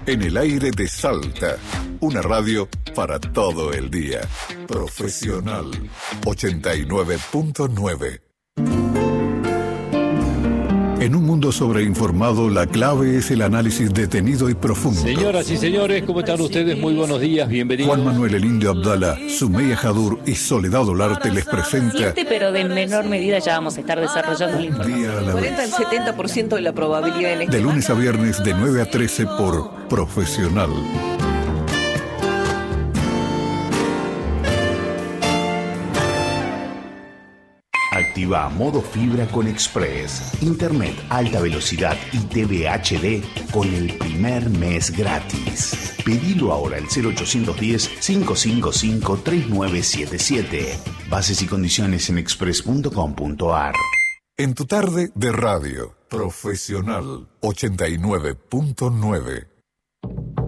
En el aire de Salta, una radio para todo el día. Profesional 89.9. En un mundo sobreinformado, la clave es el análisis detenido y profundo. Señoras y señores, ¿cómo están ustedes? Muy buenos días, bienvenidos. Juan Manuel El Indio Abdala, Sumeya Jadur y Soledad Olarte les presenta... Pero de menor medida ya vamos a estar desarrollando la información. Día a la vez. 40 al 70% de la probabilidad en este De lunes a viernes de 9 a 13 por Profesional. Activa modo fibra con Express. Internet alta velocidad y TV HD con el primer mes gratis. Pedilo ahora al 0810-555-3977. Bases y condiciones en express.com.ar. En tu tarde de radio, Profesional 89.9.